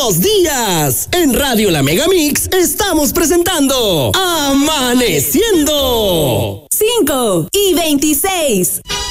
2 días. En Radio La Megamix estamos presentando Amaneciendo. 5 y 26.